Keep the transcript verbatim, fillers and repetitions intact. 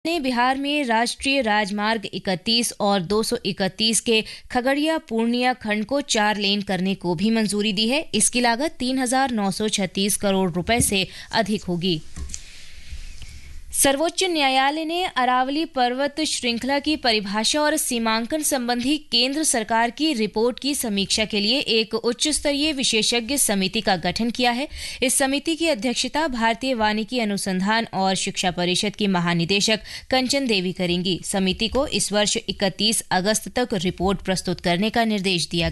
ने बिहार में राष्ट्रीय राजमार्ग इकतीस और दो सौ इकतीस के खगड़िया पूर्णिया खंड को चार लेन करने को भी मंजूरी दी है। इसकी लागत तीन हजार नौ सौ छत्तीस करोड़ रुपए से अधिक होगी। सर्वोच्च न्यायालय ने अरावली पर्वत श्रृंखला की परिभाषा और सीमांकन संबंधी केंद्र सरकार की रिपोर्ट की समीक्षा के लिए एक उच्च स्तरीय विशेषज्ञ समिति का गठन किया है। इस समिति की अध्यक्षता भारतीय वानिकी अनुसंधान और शिक्षा परिषद की महानिदेशक कंचन देवी करेंगी। समिति को इस वर्ष इकतीस अगस्त तक रिपोर्ट प्रस्तुत करने का निर्देश दिया